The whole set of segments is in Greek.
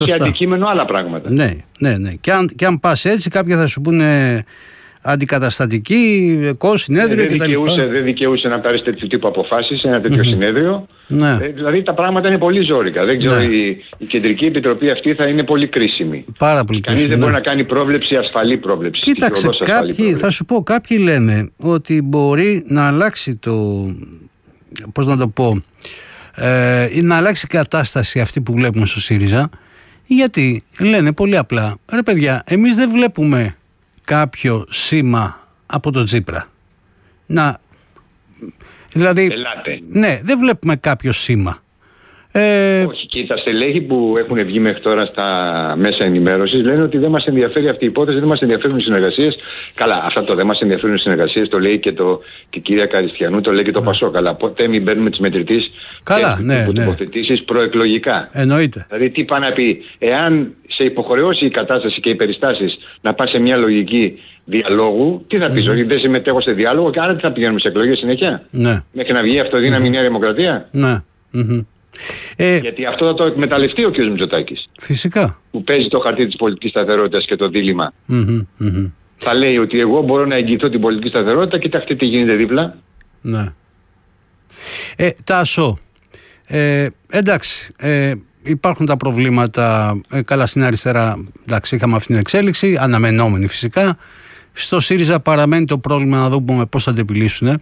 και αντικείμενο άλλα πράγματα. Ναι. Και αν πας έτσι, κάποιοι θα σου πούνε αντικαταστατική, συνέδριο κτλ. Δεν δικαιούσε να πάρει τέτοιου τύπου αποφάσεις σε ένα τέτοιο συνέδριο. Ναι. Δηλαδή τα πράγματα είναι πολύ ζόρικα. Δεν ξέρω, η Κεντρική Επιτροπή αυτή θα είναι πολύ κρίσιμη. Πάρα πολύ κρίσιμη. Κανείς δεν μπορεί να κάνει πρόβλεψη, ασφαλή πρόβλεψη. Κοίταξε, θα σου πω, κάποιοι λένε ότι μπορεί να αλλάξει πώς να το πω, να αλλάξει η κατάσταση αυτή που βλέπουμε στο ΣΥΡΙΖΑ. Γιατί λένε πολύ απλά, ρε παιδιά, εμείς δεν βλέπουμε κάποιο σήμα από τον Τσίπρα. Δηλαδή, ελάτε. Ναι, δεν βλέπουμε κάποιο σήμα. Όχι, και τα στελέχη που έχουν βγει μέχρι τώρα στα μέσα ενημέρωσης λένε ότι δεν μας ενδιαφέρει αυτή η υπόθεση, δεν μας ενδιαφέρουν οι συνεργασίες. Καλά, αυτά το δεν μας ενδιαφέρουν οι συνεργασίες το λέει και η κυρία Καριστιανού, το λέει και το Πασόκ. Αλλά ποτέ μην μπαίνουμε τις μετρητής τοποθετήσεις προεκλογικά. Εννοείται. Δηλαδή, τι πάει να πει, εάν σε υποχρεώσει η κατάσταση και οι περιστάσεις να πας σε μια λογική διαλόγου, τι θα πεις, ότι δεν συμμετέχω σε διάλογο και άρα τι θα πηγαίνουμε σε εκλογές συνέχεια. Ναι. Μέχρι να βγει αυτοδύναμη Νέα Δημοκρατία. Ναι. Γιατί αυτό θα το εκμεταλλευτεί ο κ. Μητσοτάκης. Φυσικά. Που παίζει το χαρτί της πολιτικής σταθερότητας και το δίλημμα. Θα λέει ότι εγώ μπορώ να εγγυηθώ την πολιτική σταθερότητα, κοιτάξτε τι γίνεται δίπλα. Ναι. Τάσο, εντάξει, υπάρχουν τα προβλήματα, καλά στην αριστερά, εντάξει, είχαμε αυτή την εξέλιξη, αναμενόμενη φυσικά. Στο ΣΥΡΙΖΑ παραμένει το πρόβλημα, να δούμε πώς θα το επιλύσουν.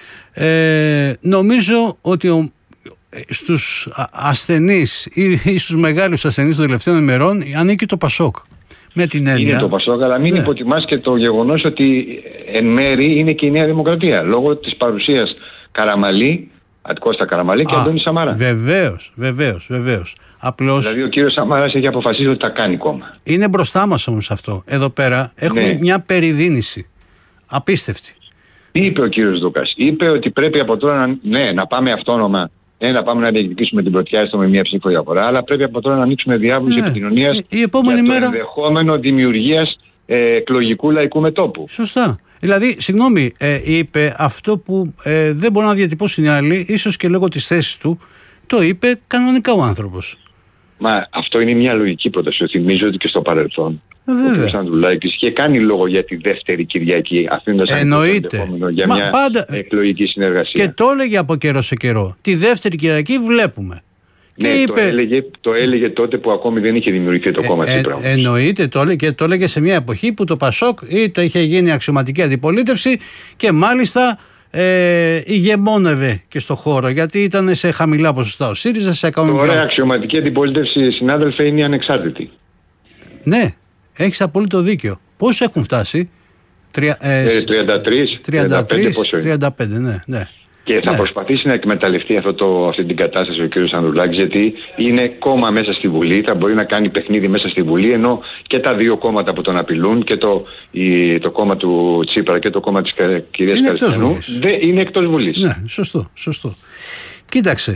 Νομίζω ότι στους ασθενείς ή στους μεγάλους ασθενείς των τελευταίων ημερών ανήκει το Πασόκ. Με την έννοια. Είναι το Πασόκ, αλλά μην υποτιμάς και το γεγονός ότι εν μέρη είναι και η Νέα Δημοκρατία. Λόγω της παρουσίας Κώστα Καραμαλή και Αντώνη Σαμαρά. Βεβαίως. Απλώς, δηλαδή ο κύριος Σαμαράς έχει αποφασίσει ότι τα κάνει κόμμα. Είναι μπροστά μας όμως αυτό. Εδώ πέρα έχουμε μια περιδίνηση απίστευτη. Τι είπε ο κύριος Δούκας? Είπε ότι πρέπει από τώρα να πάμε αυτόνομα, να πάμε να διεκδικήσουμε την πρωτιά έστω με μια ψήφο διαφορά, αλλά πρέπει από τώρα να ανοίξουμε διάβλους επικοινωνίας για το ενδεχόμενο δημιουργίας εκλογικού λαϊκού μετώπου. Σωστά. Δηλαδή, συγγνώμη, είπε αυτό που δεν μπορεί να διατυπώσει οι άλλοι, ίσως και λόγω της θέσης του, το είπε κανονικά ο άνθρωπος. Μα αυτό είναι μια λογική πρόταση. Θυμίζω ότι και στο παρελθόν ο κ. Ανδρουλάκης είχε κάνει λόγο για τη δεύτερη Κυριακή, αφήνοντας ενδεχόμενο για μια εκλογική συνεργασία. Και το έλεγε από καιρό σε καιρό. Τη δεύτερη Κυριακή βλέπουμε. Ναι, το έλεγε τότε που ακόμη δεν είχε δημιουργηθεί το κόμμα Τσίπρα. Εννοείται, το έλεγε σε μια εποχή που το Πασόκ είτε είχε γίνει αξιωματική αντιπολίτευση και μάλιστα ηγεμόνευε και στο χώρο, γιατί ήταν σε χαμηλά ποσοστά ο ΣΥΡΙΖΑ, σε κανονικά. Τώρα αξιωματική αντιπολίτευση, συνάδελφε, είναι ανεξάρτητη. Ναι, έχεις απόλυτο δίκιο. Πόσους έχουν φτάσει? 35, ναι. Και θα προσπαθήσει να εκμεταλλευτεί αυτή την κατάσταση ο κ. Ανδρουλάκης, γιατί είναι κόμμα μέσα στη Βουλή, θα μπορεί να κάνει παιχνίδι μέσα στη Βουλή, ενώ και τα δύο κόμματα που τον απειλούν, και το κόμμα του Τσίπρα και το κόμμα της κυρίας Καριστιανού, είναι εκτός Βουλής. Ναι, σωστό. Κοίταξε,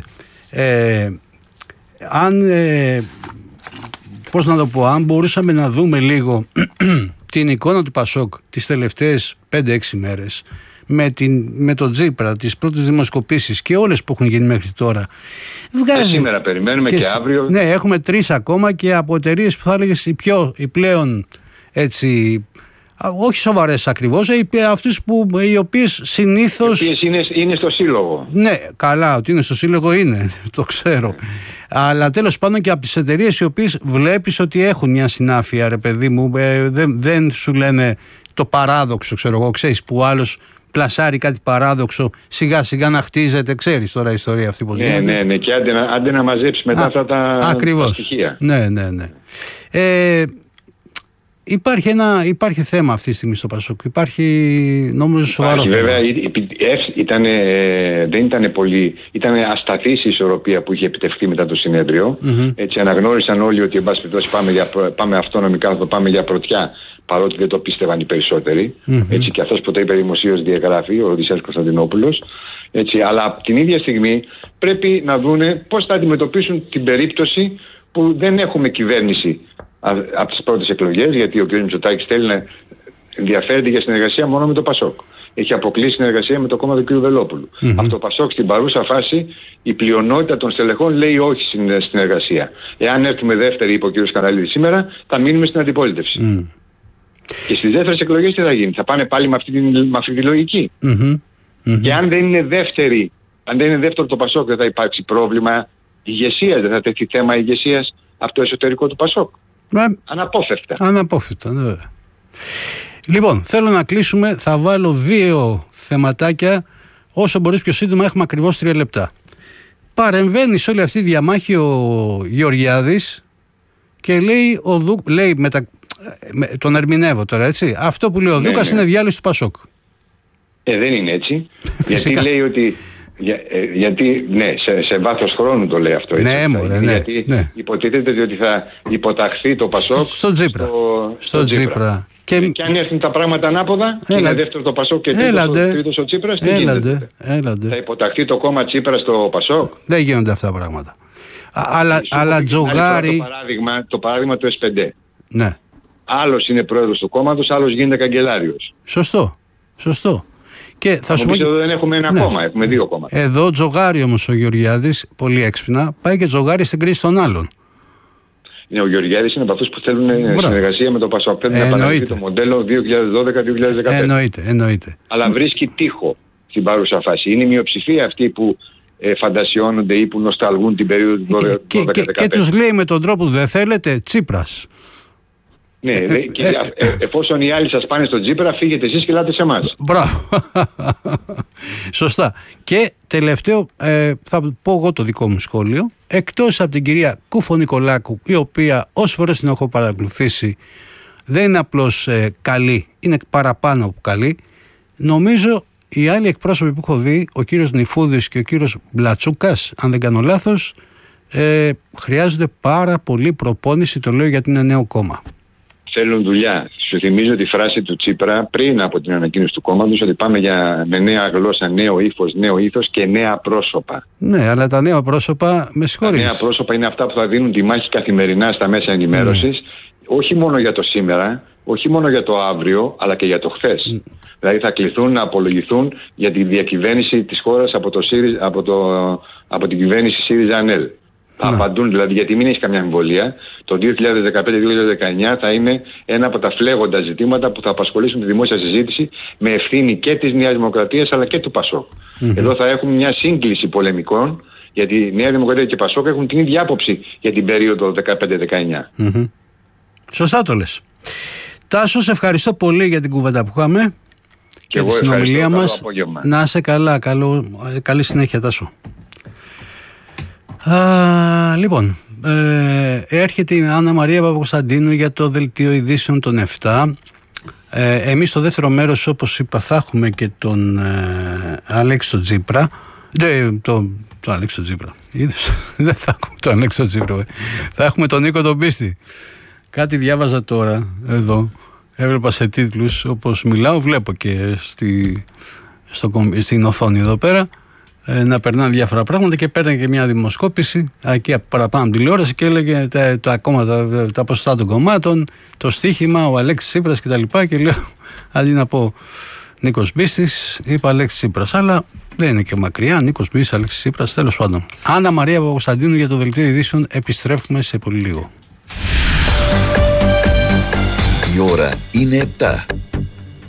πώς να το πω, αν μπορούσαμε να δούμε λίγο την εικόνα του Πασόκ τις τελευταίες 5-6 μέρες, με τον Τσίπρα, τις πρώτες δημοσκοπήσεις και όλες που έχουν γίνει μέχρι τώρα. Σήμερα περιμένουμε και αύριο. Ναι, έχουμε 3 ακόμα και από εταιρείες που θα έλεγες οι πλέον έτσι, όχι σοβαρές ακριβώς, αυτές οι οποίες συνήθως. Οι οποίες είναι στο σύλλογο. Ναι, καλά, ότι είναι στο σύλλογο είναι, το ξέρω. Αλλά τέλος πάντων και από τις εταιρείες οι οποίες βλέπεις ότι έχουν μια συνάφεια, ρε παιδί μου, δεν σου λένε το παράδοξο, ξέρω εγώ, ξέρεις, που άλλος πλασάρει κάτι παράδοξο, σιγά σιγά να χτίζεται, ξέρεις τώρα η ιστορία αυτή πώς γίνεται. Ναι, και άντε να μαζέψει μετά αυτά τα στοιχεία. Ναι. Υπάρχει θέμα αυτή τη στιγμή στο Πασόκ. Υπάρχει νομίζω σοβαρό θέμα. Βέβαια, δεν ήταν πολύ. Ήταν ασταθής η ισορροπία που είχε επιτευχθεί μετά το συνέδριο. Έτσι αναγνώρισαν όλοι ότι εν πάση περιπτώσει πάμε αυτόνομη κάθοδο, πάμε για πρωτιά. Παρότι δεν το πίστευαν οι περισσότεροι. Έτσι, και αυτός που το είπε δημοσίως διαγράφει, ο Οδυσσέας Κωνσταντινόπουλος. Έτσι, αλλά από την ίδια στιγμή πρέπει να δούνε πώς θα αντιμετωπίσουν την περίπτωση που δεν έχουμε κυβέρνηση από τις πρώτες εκλογές, γιατί ο κ. Μητσοτάκης θέλει να ενδιαφέρεται για συνεργασία μόνο με το Πασόκ. έχει αποκλείσει συνεργασία με το κόμμα του κ. Βελόπουλου. Από το ΠΑΣΟΚ στην παρούσα φάση η πλειονότητα των στελεχών λέει όχι στην συνεργασία. Εάν έρθουμε δεύτερη, είπε ο κ. Σκανδαλίδης σήμερα, θα μείνουμε στην αντιπολίτευση. Και στις δεύτερες εκλογές τι θα γίνει, θα πάνε πάλι με αυτή τη λογική. Και αν δεν είναι δεύτερο το ΠΑΣΟΚ, δεν θα υπάρξει πρόβλημα ηγεσίας, δεν θα τεθεί θέμα ηγεσίας από το εσωτερικό του ΠΑΣΟΚ. Αναπόφευκτα, βέβαια. Λοιπόν, θέλω να κλείσουμε. Θα βάλω 2 θεματάκια. Όσο μπορείς πιο σύντομα, έχουμε ακριβώς 3 λεπτά. Παρεμβαίνει σε όλη αυτή τη διαμάχη ο Γεωργιάδης και λέει, τον ερμηνεύω τώρα, έτσι. Αυτό που λέει ο Δούκας είναι διάλυση του ΠΑΣΟΚ. Δεν είναι έτσι. Γιατί λέει ότι. Γιατί σε βάθος χρόνου το λέει αυτό. Έτσι, γιατί υποτίθεται ότι θα υποταχθεί το ΠΑΣΟΚ στο Τσίπρα. Και αν έρθουν τα πράγματα ανάποδα, είναι δεύτερο το ΠΑΣΟΚ και τρίτος ο Τσίπρας, τι γίνεται? Θα υποταχθεί το κόμμα Τσίπρα στο ΠΑΣΟΚ? Δεν γίνονται αυτά τα πράγματα. Αλλά τζογάρι. Το παράδειγμα του S5. Ναι. Άλλος είναι πρόεδρος του κόμματος, άλλος γίνεται καγκελάριος. Σωστό. Και θα σου πω εδώ δεν έχουμε ένα κόμμα, έχουμε 2 κόμματα. Εδώ τζογάρει όμως ο Γεωργιάδης, πολύ έξυπνα, πάει και τζογάρει στην κρίση των άλλων. Ο Γεωργιάδης είναι από αυτούς που θέλουν συνεργασία με το ΠΑΣΟΚ. Θέλουν να επαναληφθεί το μοντέλο 2012-2015. Εννοείται. Αλλά βρίσκει τείχο στην παρούσα φάση. Είναι η μειοψηφία αυτή που φαντασιώνονται ή που νοσταλγούν την περίοδο του 2012-2015. Και τους λέει με τον τρόπο που δεν θέλετε, Τσίπρας. Ναι, και εφόσον οι άλλοι σας πάνε στον Τσίπρα, φύγετε εσείς και ελάτε σε εμάς. Μπράβο. Σωστά. Και τελευταίο, θα πω εγώ το δικό μου σχόλιο. Εκτός από την κυρία Κούφο-Νικολάκου, η οποία όσες φορές την έχω παρακολουθήσει δεν είναι απλώς καλή, είναι παραπάνω από καλή. Νομίζω οι άλλοι εκπρόσωποι που έχω δει, ο κύριος Νιφούδης και ο κύριος Μπλατσούκας, αν δεν κάνω λάθος, χρειάζονται πάρα πολύ προπόνηση, το λέω γιατί είναι νέο κόμμα. Θέλουν δουλειά. Σου θυμίζω τη φράση του Τσίπρα πριν από την ανακοίνωση του κόμματος ότι πάμε με νέα γλώσσα, νέο ήθος και νέα πρόσωπα. Ναι, αλλά τα νέα πρόσωπα, με συγχωρείς. Τα νέα πρόσωπα είναι αυτά που θα δίνουν τη μάχη καθημερινά στα μέσα ενημέρωσης, όχι μόνο για το σήμερα, όχι μόνο για το αύριο, αλλά και για το χθες. Δηλαδή θα κληθούν να απολογηθούν για τη διακυβέρνηση της χώρας από την κυβέρνηση ΣΥΡΙΖΑ-ΑΝΕΛ. Θα απαντούν δηλαδή, γιατί μην έχει καμιά αμφιβολία, το 2015-2019 θα είναι ένα από τα φλέγοντα ζητήματα που θα απασχολήσουν τη δημόσια συζήτηση με ευθύνη και της Νέας Δημοκρατίας αλλά και του ΠΑΣΟΚ. Εδώ θα έχουμε μια σύγκληση πολεμικών, γιατί η Νέα Δημοκρατία και η ΠΑΣΟΚ έχουν την ίδια άποψη για την περίοδο 15-19. Σωστά το λες. Τάσο, σε ευχαριστώ πολύ για την κουβέντα που είχαμε και τη συνομιλία μας. Να είσαι καλά, καλή συνέχεια, Τάσο. Λοιπόν, έρχεται η Άννα Μαρία Παπακοσταντίνου για το δελτίο ειδήσεων των 7. Εμείς στο δεύτερο μέρος, όπως είπα, θα έχουμε και τον Αλέξη τον Τσίπρα. Τον Αλέξη τον Τσίπρα. Δεν θα έχουμε τον Αλέξη τον Τσίπρα. Θα έχουμε τον Νίκο τον Πίστη. Κάτι διάβαζα τώρα εδώ. Έβλεπα σε τίτλους, όπως μιλάω, βλέπω και στην οθόνη εδώ πέρα. Να περνάνε διάφορα πράγματα και παίρνει και μια δημοσκόπηση εκεί παραπάνω από τηλεόραση και έλεγε τα ποσοστά των κομμάτων, το στοίχημα, ο Αλέξης Τσίπρας κτλ. Και λέω, αντί να πω Νίκος Μπίστης, είπα Αλέξης Τσίπρας. Αλλά δεν είναι και μακριά, Νίκος Μπίστης, Αλέξης Τσίπρας, τέλος πάντων. Άννα Μαρία Παπακοσταντίνου για το δελτίο ειδήσεων. Επιστρέφουμε σε πολύ λίγο. Η ώρα είναι 7.